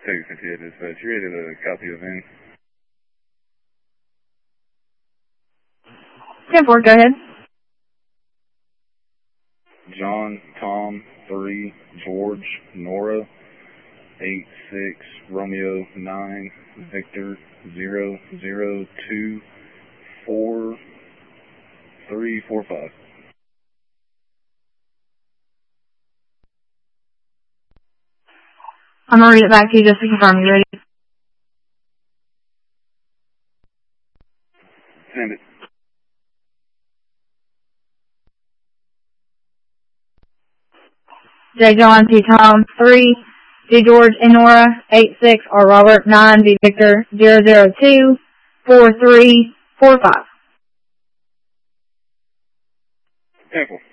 Texas 58 dispatch. You ready to copy of in? 10-4, go ahead. John, Tom, 3, George, Nora, 8-6, Romeo, 9, Victor, 0-0-2, 4-3-4-5. I'm going to read it back to you just to confirm. You ready? Send it. J. John, T. Tom, 3, G. George, and Nora, 8-6, R. Robert, 9, V. Victor, 0-0-2, 4-3-4-5. 10-4.